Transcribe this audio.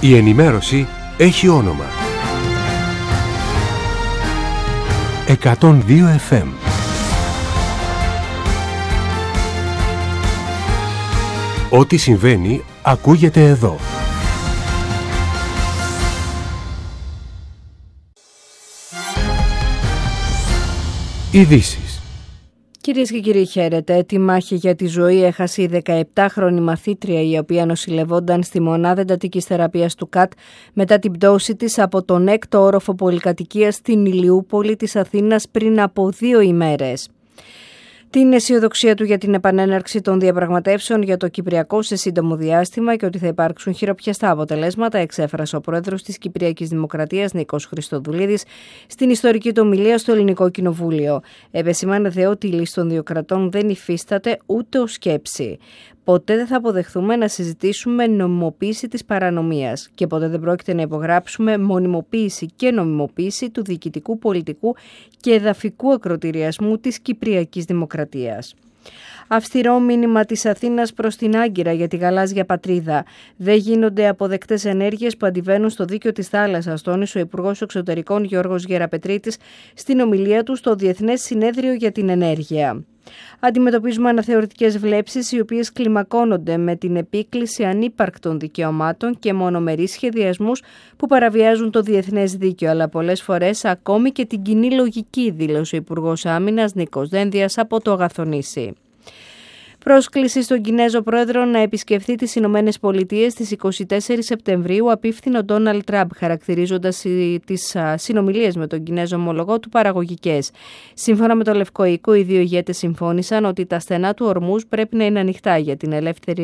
Η ενημέρωση έχει όνομα. 102 FM. Ό,τι συμβαίνει ακούγεται εδώ. Ειδήσεις. Κυρίες και κύριοι, χαίρετε. Τη μάχη για τη ζωή έχασε η 17χρονη μαθήτρια, η οποία νοσηλευόταν στη μονάδα εντατικής θεραπείας του ΚΑΤ μετά την πτώση της από τον 6ο όροφο πολυκατοικίας στην Ηλιούπολη της Αθήνας πριν από 2 ημέρες. Την αισιοδοξία του για την επανέναρξη των διαπραγματεύσεων για το Κυπριακό σε σύντομο διάστημα και ότι θα υπάρξουν χειροπιαστά αποτελέσματα εξέφρασε ο πρόεδρος της Κυπριακής Δημοκρατίας Νίκος Χριστοδουλίδης στην ιστορική του ομιλία στο Ελληνικό Κοινοβούλιο. Επεσημάνε δε ότι η λύση των δύο κρατών δεν υφίσταται ούτε ως σκέψη. Ποτέ δεν θα αποδεχθούμε να συζητήσουμε νομιμοποίηση της παρανομίας και ποτέ δεν πρόκειται να υπογράψουμε μονιμοποίηση και νομιμοποίηση του διοικητικού, πολιτικού και εδαφικού ακροτηριασμού της Κυπριακής Δημοκρατίας. Αυστηρό μήνυμα της Αθήνας προς την Άγκυρα για τη γαλάζια πατρίδα. Δεν γίνονται αποδεκτές ενέργειες που αντιβαίνουν στο δίκαιο της θάλασσας, τόνισε ο Υπουργός Εξωτερικών Γιώργος Γεραπετρίτης στην ομιλία του στο Διεθνές Συνέδριο για την Ενέργεια. Αντιμετωπίζουμε αναθεωρητικές βλέψεις οι οποίες κλιμακώνονται με την επίκληση ανύπαρκτων δικαιωμάτων και μονομερείς σχεδιασμούς που παραβιάζουν το διεθνές δίκαιο, αλλά πολλές φορές ακόμη και την κοινή λογική, δήλωσε ο Υπουργός Άμυνας Νίκος Δένδιας από το Αγαθονήσι. Πρόσκληση στον Κινέζο πρόεδρο να επισκεφθεί τις Ηνωμένες Πολιτείες στις 24 Σεπτεμβρίου απίφθηνε ο Ντόναλντ Τραμπ, χαρακτηρίζοντας τις συνομιλίες με τον Κινέζο ομολογό του παραγωγικές. Σύμφωνα με το Λευκό Οίκο, οι δύο ηγέτες συμφώνησαν ότι τα στενά του ορμούς πρέπει να είναι ανοιχτά για την ελεύθερη